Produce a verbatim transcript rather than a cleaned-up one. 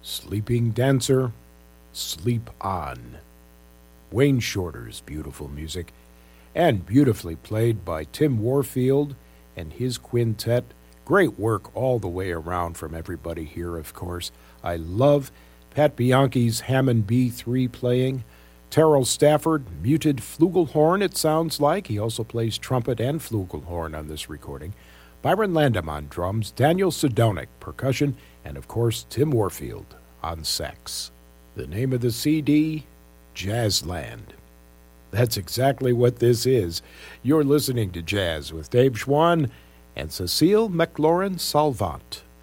Sleeping Dancer, Sleep On. Wayne Shorter's beautiful music, and beautifully played by Tim Warfield and his quintet. Great work all the way around from everybody here, of course. I love Pat Bianchi's Hammond B three playing. Terrell Stafford, muted flugelhorn, it sounds like. He also plays trumpet and flugelhorn on this recording. Byron Landam on drums, Daniel Sedonic, percussion, and of course Tim Warfield on sax. The name of the C D, Jazzland. That's exactly what this is. You're listening to Jazz with Dave Schwann and Cecile McLaurin Salvant.